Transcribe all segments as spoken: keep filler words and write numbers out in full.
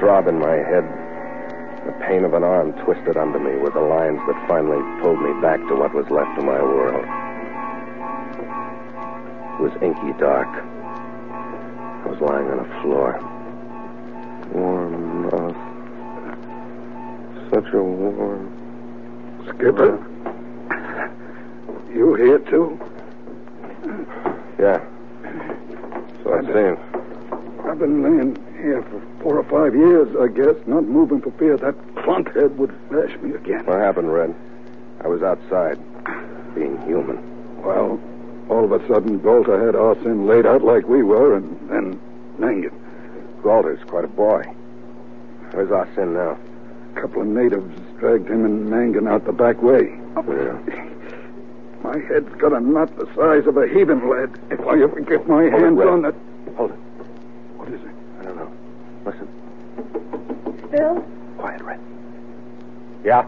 throb in my head. The pain of an arm twisted under me were the lines that finally pulled me back to what was left of my world. It was inky dark. I was lying on a floor. Warm enough. Such a warm... Skipper? You here, too? Yeah. So I've seen. I've been laying here for four or five years, I guess, not moving for fear that clunkhead would flash me again. What happened, Red? I was outside, being human. Well, all of a sudden, Golter had Arsene laid out like we were, and then Mangan. Golter's quite a boy. Where's Arsene now? A couple of natives dragged him and Mangan out the back way. Yeah. My head's got a knot the size of a heaving lead. If I ever get my Hold hands it, on it... Hold it. What is it? I don't know. Listen. Phil? Quiet, Red. Yeah?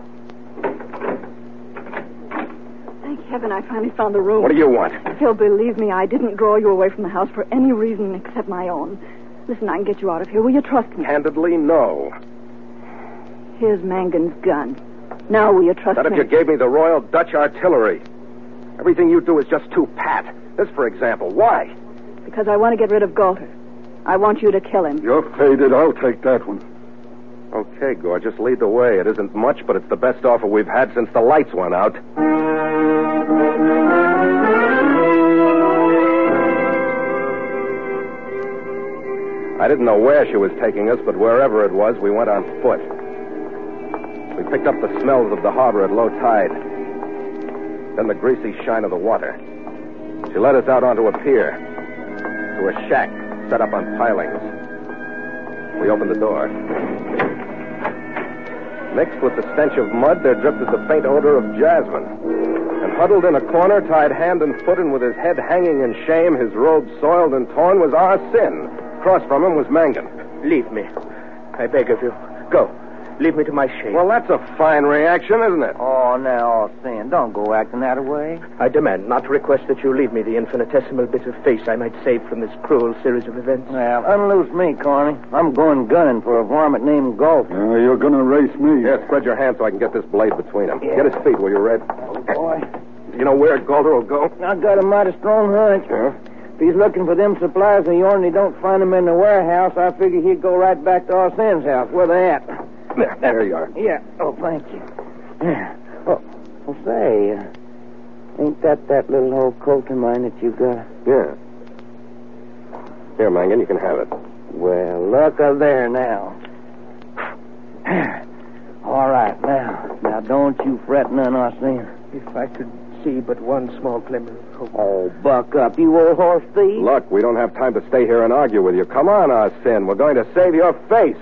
Thank heaven I finally found the room. What do you want? Phil, believe me, I didn't draw you away from the house for any reason except my own. Listen, I can get you out of here. Will you trust me? Candidly, no. Here's Mangan's gun. Now will you trust Not me? if you gave me the Royal Dutch Artillery. Everything you do is just too pat. This, for example. Why? Because I want to get rid of Golter. I want you to kill him. You're faded. I'll take that one. Okay, gorgeous. Lead the way. It isn't much, but it's the best offer we've had since the lights went out. I didn't know where she was taking us, but wherever it was, we went on foot. We picked up the smells of the harbor at low tide. Then the greasy shine of the water. She led us out onto a pier, to a shack set up on pilings. We opened the door. Mixed with the stench of mud, there drifted the faint odor of jasmine. And huddled in a corner, tied hand and foot, and with his head hanging in shame, his robe soiled and torn, was Arsene. Across from him was Mangan. Leave me. I beg of you. Go. Leave me to my shame. Well, that's a fine reaction, isn't it? Oh, now, Arsene, don't go acting that way. I demand, not request that you leave me the infinitesimal bit of face I might save from this cruel series of events. Well, unloose me, Corny. I'm going gunning for a varmint named Golf. Uh, you're going to race me. Here, spread your hands so I can get this blade between them. Yeah. Get his feet, will you, Red? Oh, boy. You know where Golder will go? I got a mighty strong hunch. Yeah? If he's looking for them supplies of yours and he don't find them in the warehouse, I figure he'd go right back to Arsene's house. Where they at? There, there you are. Yeah. Oh, thank you. Oh, well, say, uh, ain't that that little old coat of mine that you got? Yeah. Here, Mangan, you can have it. Well, look up there now. All right, now. Now, don't you fret none, Arsene. If I could see but one small glimmer of hope. Oh, buck up, you old horse thief. Look, we don't have time to stay here and argue with you. Come on, Arsene. We're going to save your face.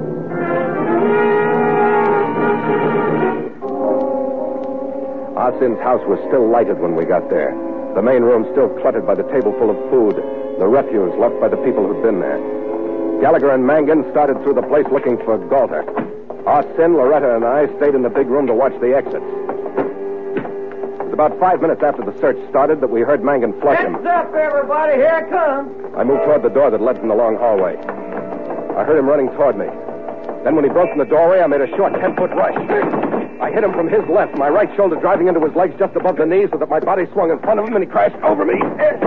Arsene's house was still lighted when we got there. The main room still cluttered by the table full of food, the refuse left by the people who'd been there. Gallagher and Mangan started through the place looking for Golter. Arsene, Loretta, and I stayed in the big room to watch the exits. It was about five minutes after the search started that we heard Mangan flush him. Heads up, everybody. Here it comes. I moved toward the door that led from the long hallway. I heard him running toward me. Then when he broke from the doorway, I made a short ten-foot rush. I hit him from his left, my right shoulder driving into his legs just above the knees so that my body swung in front of him and he crashed over me.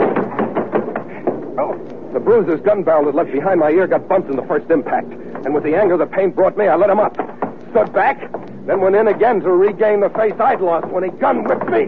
Oh, the bruises gun barrel had left behind my ear got bumped in the first impact. And with the anger the pain brought me, I let him up. Stood back, then went in again to regain the face I'd lost when he gun whipped me.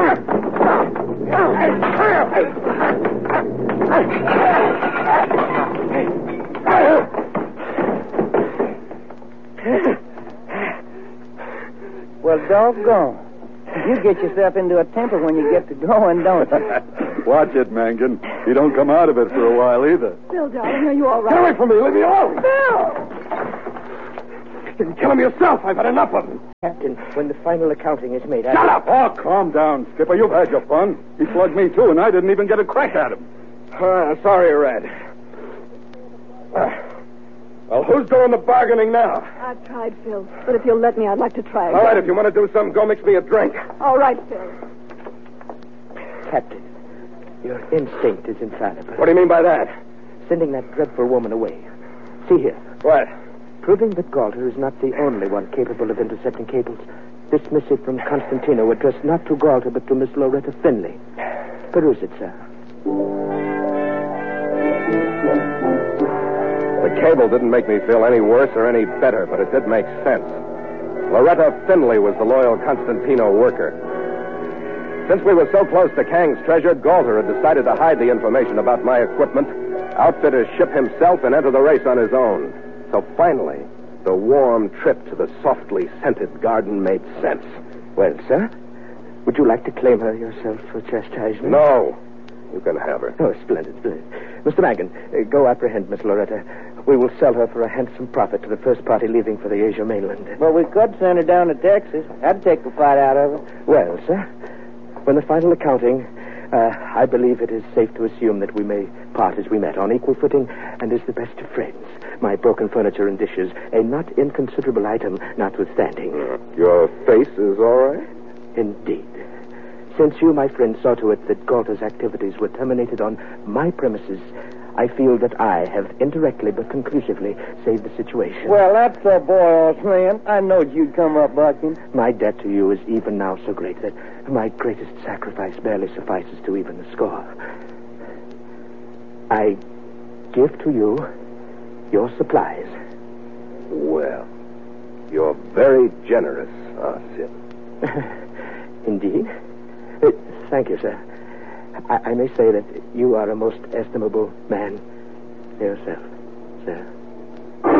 Well, doggone. You get yourself into a temper when you get to going, don't you? Watch it, Mangan. You don't come out of it for a while either. Phil, darling, are you all right? Get away from me. Leave me alone. Phil! You can kill him yourself. I've had enough of him. Captain, when the final accounting is made... Shut up! Oh, calm down, Skipper. You've had your fun. He slugged me, too, and I didn't even get a crack at him. Uh, sorry, Red. Uh, well, who's doing the bargaining now? I've tried, Phil. But if you'll let me, I'd like to try again. All right, if you want to do something, go mix me a drink. All right, Phil. Captain, your instinct is infallible. What do you mean by that? Sending that dreadful woman away. See here. What? proving that Galter is not the only one capable of intercepting cables. This missive from Constantino, addressed not to Galter, but to Miss Loretta Finley. Peruse it, sir. The cable didn't make me feel any worse or any better, but it did make sense. Loretta Finley was the loyal Constantino worker. Since we were so close to Kang's treasure, Galter had decided to hide the information about my equipment, outfit his ship himself, and enter the race on his own. So finally, the warm trip to the softly scented garden made sense. Well, sir, would you like to claim her yourself for chastisement? No. You can have her. Oh, splendid, splendid. Mister Mangan, uh, go apprehend Miss Loretta. We will sell her for a handsome profit to the first party leaving for the Asia mainland. But we could send her down to Texas. I'd take the fight out of her. Well, sir, when the final accounting, uh, I believe it is safe to assume that we may part as we met, on equal footing and as the best of friends. My broken furniture and dishes, a not inconsiderable item notwithstanding. Uh, your face is all right? Indeed. Since you, my friend, saw to it that Galter's activities were terminated on my premises, I feel that I have indirectly but conclusively saved the situation. Well, that's a boy, old man. I knowed you'd come up bucking. My debt to you is even now so great that my greatest sacrifice barely suffices to even the score. I give to you your supplies. Well, you're very generous, ah, Sim. Indeed. Uh, thank you, sir. I, I may say that you are a most estimable man yourself, sir.